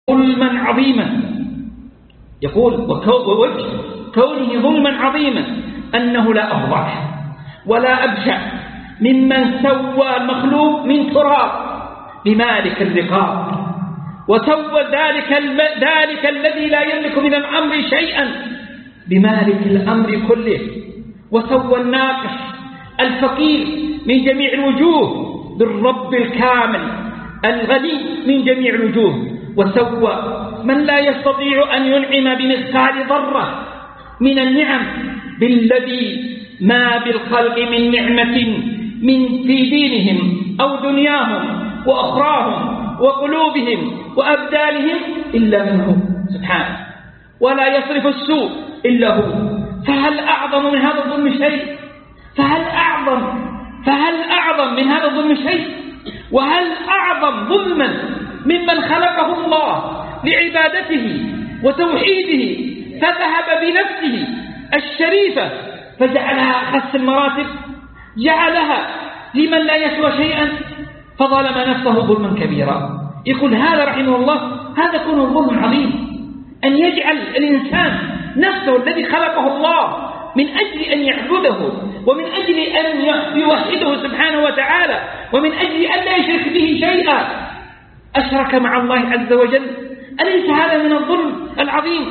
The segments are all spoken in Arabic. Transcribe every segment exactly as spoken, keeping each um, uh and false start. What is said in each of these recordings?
ظلما عظيما. يقول ووجه كونه ظلما عظيما أنه لا أفضح ولا أبشع ممن سوى المخلوق من تراب بمالك الرقاب، وسوى ذلك, الم... ذلك الذي لا يملك من الأمر شيئا بمالك الأمر كله، وسوى الناقص الفقير من جميع الوجوه بالرب الكامل الغني من جميع الوجوه، وسوى من لا يستطيع أن ينعم بمثقال ذرة من النعم بالذي ما بالخلق من نعمة من في دينهم أو دنياهم وأخراهم وقلوبهم وأبدالهم إلا منه سبحانه، ولا يصرف السوء إلا هو. فهل أعظم من هذا الظلم شيء؟ فهل أعظم فهل أعظم من هذا الظلم شيء؟ وهل أعظم ظلما ممن خلقه الله لعبادته وتوحيده فذهب بنفسه الشريفة فجعلها أخس المراتب، جعلها لمن لا يسوى شيئا فظلم نفسه ظلما كبيرا. يقول هذا رحمه الله هذا كونه ظلم عظيم، أن يجعل الإنسان نفسه الذي خلقه الله من أجل أن يعبده ومن أجل أن يوحده سبحانه وتعالى ومن أجل أن لا يشرك به شيئا أشرك مع الله عز وجل. أليس هذا من الظلم العظيم؟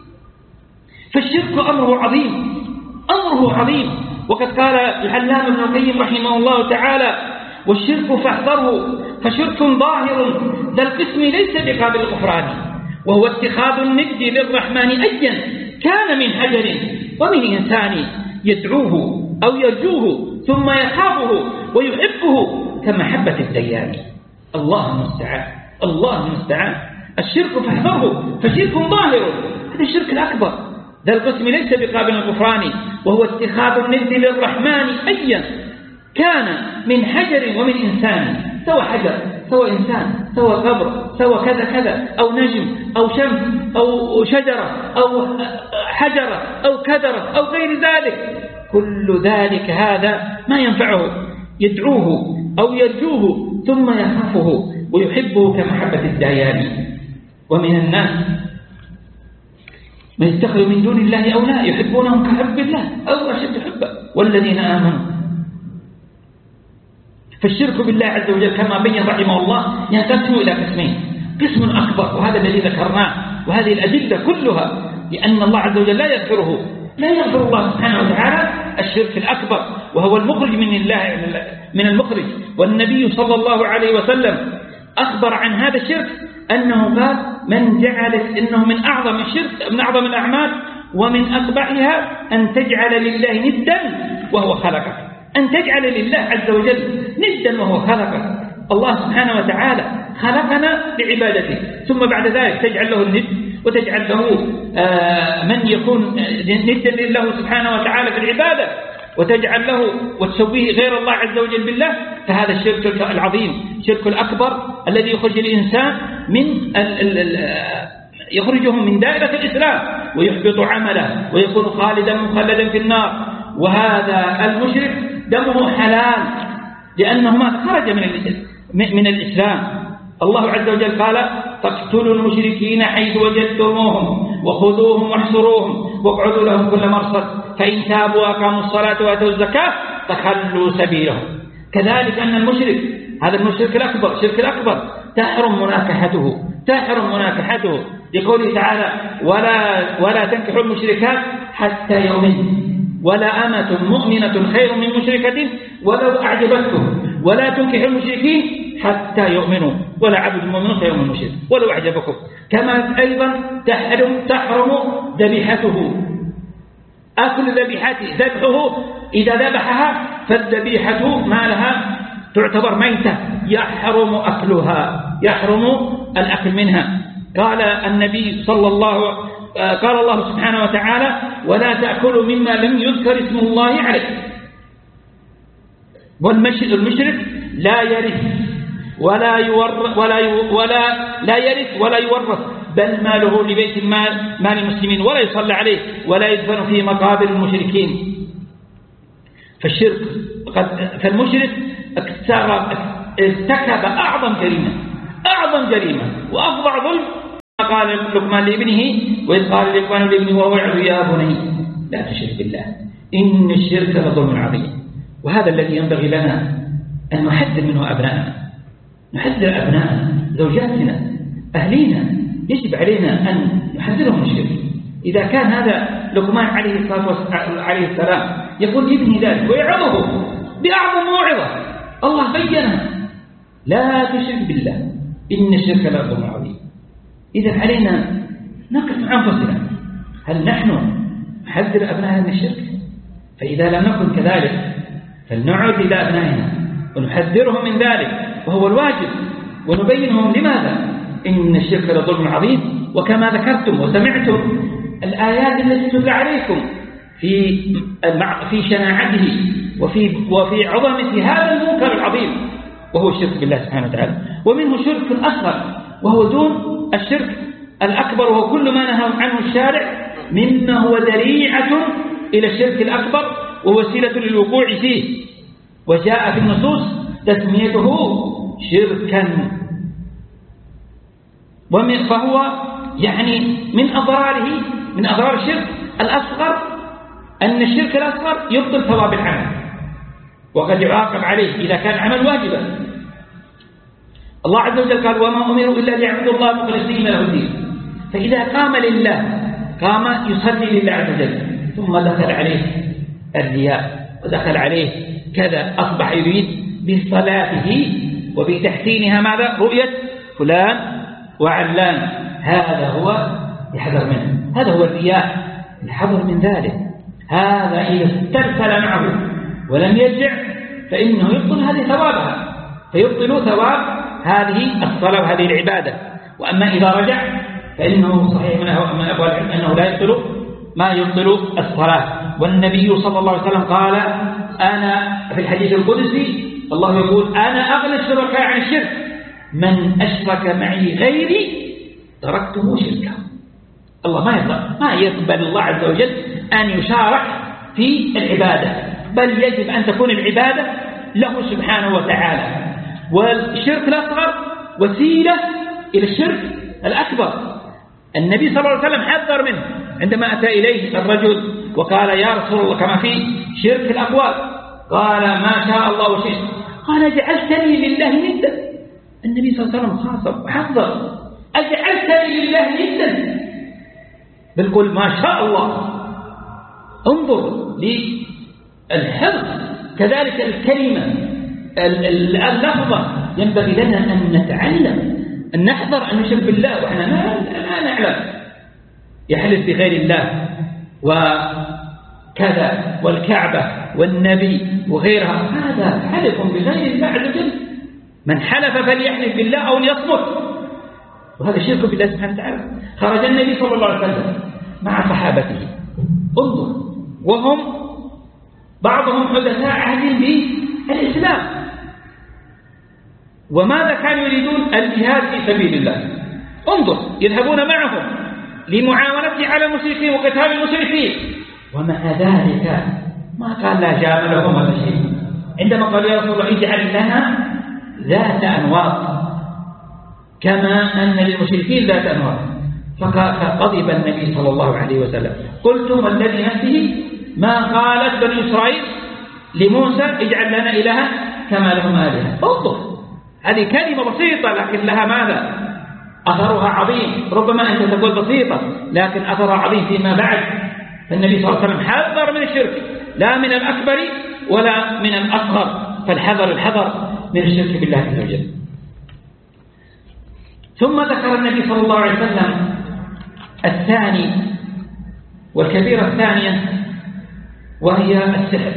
فالشرك أمره عظيم، أمره عظيم. وقد قال العلامة ابن القيم رحمه الله تعالى والشرك فاحذره فشرك ظاهر ذا القسم ليس بقابل الغفران، وهو اتخاذ الند للرحمن أيا كان من حجر ومن إنسان يدعوه أو يرجوه ثم يخافه ويحبه كمحبة الديان. الله المستعان، الله المستعان. الشرك فاحذره فشرك ظاهر، هذا الشرك الأكبر ذا القسم ليس بقابل الغفران، وهو اتخاذ الند للرحمن أيا كان من حجر ومن إنسان، سوى حجر سوى إنسان سوى قبر سوى كذا كذا أو نجم أو شمس أو شجرة أو حجرة أو كدرة أو غير ذلك، كل ذلك هذا ما ينفعه، يدعوه أو يرجوه ثم يخافه ويحبه كمحبة الديان. ومن الناس من يتخذ من دون الله أولياء يحبونهم كحب الله أو أشد حبا والذين آمنوا. فالشرك بالله عز وجل كما بين رحمه الله ينقسم إلى قسمين، قسم أكبر وهذا الذي ذكرناه، وهذه الأدلة كلها لأن الله عز وجل لا يغفره، لا يغفر الله سبحانه وتعالى الشرك الأكبر وهو المخرج من الله من المخرج. والنبي صلى الله عليه وسلم أخبر عن هذا الشرك أنه قال من جعل إنه من أعظم الشرك من أعظم الأعمال ومن أقبحها أن تجعل لله ندا وهو خلقك، أن تجعل لله عز وجل ندا وهو خلقك. الله سبحانه وتعالى خلقنا لعبادته ثم بعد ذلك تجعل له الند وتجعل له من يكون ندا لله سبحانه وتعالى في العبادة وتجعل له وتسويه غير الله عز وجل بالله، فهذا الشرك العظيم، الشرك الأكبر الذي يخرج الإنسان من يخرجه من دائرة الإسلام ويحبط عمله ويكون خالدا مخلدا في النار. وهذا المشرك دمه حلال لأنه ما خرج من من الإسلام. الله عز وجل قال فاقتلوا المشركين حيث وجدتموهم وخذوهم واحصروهم واقعدوا لهم كل مرصد فإن تابوا وأقاموا الصلاة وآتوا الزكاة فخلوا سبيلهم. كذلك أن المشرك هذا المشرك الأكبر الشرك الأكبر تحرم مناكحته تحرم مناكحته لقوله تعالى ولا ولا تنكحوا المشركات حتى يؤمنوا ولا أمة مؤمنة خير من مشركة ولو أعجبتكم ولا تنكحوا المشركين حتى يؤمنوا ولا عبد مؤمن خير من مشرك ولو أعجبكم. كما أيضا تحرم تحرم ذبيحته أكل ذبيحته ذبحه إذا ذبحها فالذبيحة ما لها تعتبر ميتة يحرم أكلها يحرم الأكل منها. قال النبي صلى الله قال الله سبحانه وتعالى ولا تأكلوا مما لم يذكر اسم الله عليه. والمشرك لا يرث ولا يورث ولا ولا لا يرث ولا يورث بل ماله لبيت المال مال المسلمين ولا يصلى عليه ولا يدفن في مقابر المشركين. فالشرك فالمشرك ارتكب أعظم جريمة أعظم جريمة وأفظع ظلم قال لقمان لابنه وإذ قال لقمان لابنه وهو يعظ يا بني لا تشرك بالله إن الشرك لظلم عظيم. وهذا الذي ينبغي لنا أن نحذر منه أبنائنا، نحذر أبنائنا، زوجاتنا، أهلينا، يجب علينا أن نحذرهم من الشرك. إذا كان هذا لقمان عليه السلام يقول لابنه ذلك ويعظه بأعظم موعظة الله بينها لا تشرك بالله إن الشرك لظلم عظيم. إذا علينا نقف مع أنفسنا، هل نحن نحذر أبنائنا من الشرك؟ فإذا لم نكن كذلك فلنعد إلى أبنائنا ونحذرهم من ذلك، وهو الواجب، ونبينهم لماذا إن الشرك لظلم عظيم. وكما ذكرتم وسمعتم الآيات التي تتلى عليكم في في شناعته وفي وفي عظمة هذا المنكر العظيم وهو الشرك بالله سبحانه وتعالى. ومنه شرك أصغر وهو دون الشرك الأكبر، وهو كل ما نهى عنه الشارع مما هو ذريعة إلى الشرك الأكبر ووسيلة للوقوع فيه، وجاء في النصوص تسميته شركا. فهو يعني من أضراره من أضرار الشرك الأصغر أن الشرك الأصغر يبطل ثواب العمل وقد يعاقب عليه إذا كان العمل واجبا. الله عز وجل قال وما أمروا إلا ليعبدوا الله مخلصين له الدين. فإذا قام لله قام يصلي لله عز وجل ثم دخل عليه الرياء ودخل عليه كذا، أصبح يريد بصلاته وبتحسينها ماذا؟ رؤية فلان وعلان. هذا هو يحذر منه، هذا هو الرياء، الحذر من ذلك. هذا إذا استرسل معه ولم يرجع فإنه يبطل هذه ثوابها، فيبطل ثواب هذه الصلاة وهذه العبادة. وأما إذا رجع فإنه صحيح من أقوال العلم أنه لا يبطل ما يبطل الصلاة. والنبي صلى الله عليه وسلم قال أنا في الحديث القدسي الله يقول أنا أغنى الشركاء عن الشرك، من أشرك معي غيري تركته شركا. الله ما يقبل ما يقبل الله عز وجل أن يشارك في العبادة، بل يجب أن تكون العبادة له سبحانه وتعالى. والشرك الأصغر وسيلة إلى الشرك الأكبر. النبي صلى الله عليه وسلم حذر منه عندما أتى إليه الرجل وقال يا رسول الله كما في شرك الأقوال، قال ما شاء الله وشئت، قال جعلتني لله ندا. النبي صلى الله عليه وسلم خاصم وحذر أجعلتني لله ندا، بل قل ما شاء الله. انظر للحفظ كذلك الكلمة اللفظة. ينبغي لنا أن نتعلم أن نحذر أن نشرك بالله وإحنا لا نعلم. يحلف بغير الله وكذا والكعبة والنبي وغيرها، هذا حلف بغير الله عز وجل. من حلف فليحلف بالله أو ليصمت، وهذا شرك بالله سبحانه وتعالى. خرج النبي صلى الله عليه وسلم مع صحابته، انظر، وهم بعضهم حدثاء عهد بالإسلام، وماذا كانوا يريدون؟ الجهاد في سبيل الله. انظر، يذهبون معهم لمعاونته على المشركين وقتال المشركين، ومع ذلك ما قال لا جاملهم ولا شيء. عندما قال يا رسول الله اجعل لنا ذات أنواط كما أن للمشركين ذات أنواط، فغضب النبي صلى الله عليه وسلم. قلتم والذي نفسه ما قالت بني إسرائيل لموسى اجعل لنا إلها كما لهم آلهة. انظر، هذه كلمة بسيطة لكن لها ماذا؟ أثرها عظيم. ربما أنت تقول بسيطة لكن أثرها عظيم فيما بعد. فالنبي صلى الله عليه وسلم حذر من الشرك، لا من الأكبر ولا من الأصغر، فالحذر الحذر من الشرك بالله عز وجل. ثم ذكر النبي صلى الله عليه وسلم الثاني والكبيرة الثانية وهي السحر.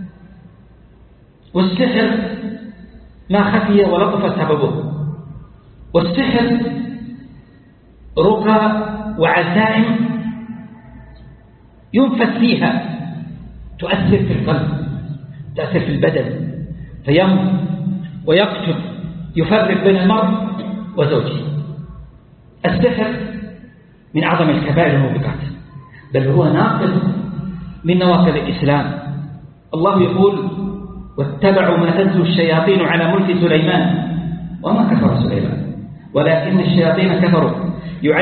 والسحر ما خفي ولطف سببه. والسحر رقى وعزائم ينفث فيها تؤثر في القلب، تؤثر في البدن، فيمضي ويقتل، يفرق بين المرء وزوجه. السحر من أعظم الكبائر الموبقات، بل هو ناقض من نواقض الإسلام. الله يقول واتبعوا ما تتلو الشياطين على ملك سليمان وما كفر سليمان ولكن الشياطين كفروا